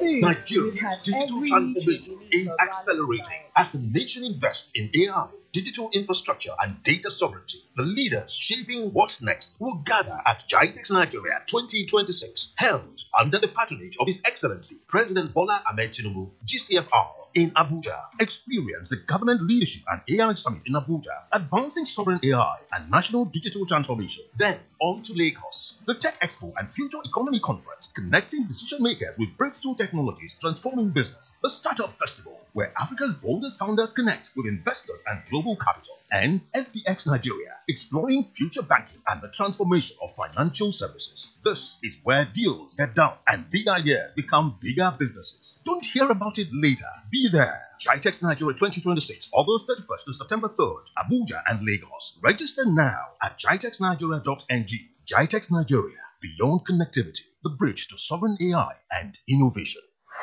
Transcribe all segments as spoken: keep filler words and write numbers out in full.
Nigeria's digital transformation is accelerating as the nation invests in A I, digital infrastructure, and data sovereignty. The leaders shaping what's next will gather at GITEX Nigeria twenty twenty-six, held under the patronage of His Excellency President Bola Ahmed Tinubu, G C F R, in Abuja. Experience the Government Leadership and A I Summit in Abuja, advancing sovereign A I and national digital transformation. Then on to Lagos, the Tech Expo and Future Economy Conference, connecting decision makers with breakthrough technologies transforming business. The Startup Festival, where Africa's boldest founders connect with investors and global capital. And F D X Nigeria, exploring future banking and the transformation of financial services. This is where deals get done and big ideas become bigger businesses. Don't hear about it later. Be there. GITEX Nigeria twenty twenty-six, August thirty-first to September third, Abuja and Lagos. Register now at gitex nigeria dot n g. GITEX Nigeria, beyond connectivity, the bridge to sovereign A I and innovation.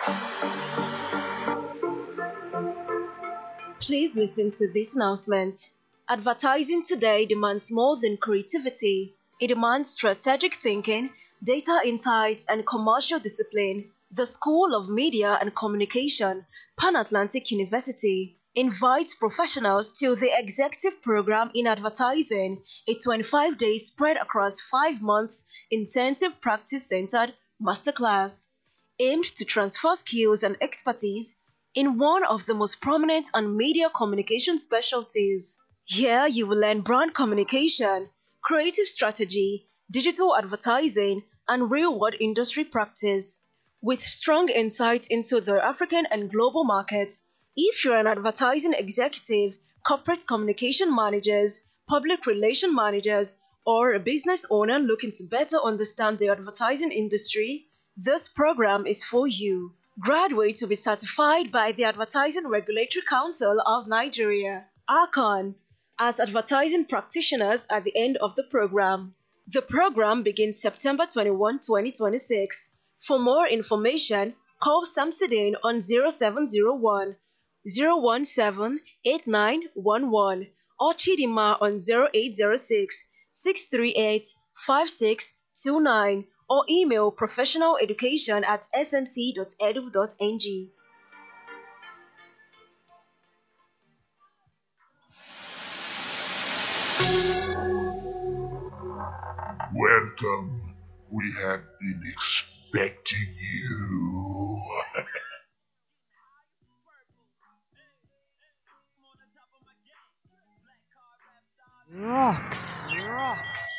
Please listen to this announcement. Advertising today demands more than creativity. It demands strategic thinking, data insights, and commercial discipline. The School of Media and Communication, Pan Atlantic University, invites professionals to the Executive Program in Advertising, a twenty-five day spread across five months intensive practice-centered masterclass, aimed to transfer skills and expertise in one of the most prominent and media communication specialties. Here you will learn brand communication, creative strategy, digital advertising, and real-world industry practice. With strong insights into the African and global markets, if you're an advertising executive, corporate communication managers, public relation managers, or a business owner looking to better understand the advertising industry, this program is for you. Graduates will be certified by the Advertising Regulatory Council of Nigeria, ARCON, as advertising practitioners at the end of the program. The program begins September twenty-first, twenty twenty-six. For more information, call Samsudin on zero seven zero one, zero one seven, eight nine one one or Chidima on zero eight zero six, six three eight, five six two nine or email professionaleducation at s m c dot e d u dot n g. Welcome. We have been expecting you. Rocks, rocks.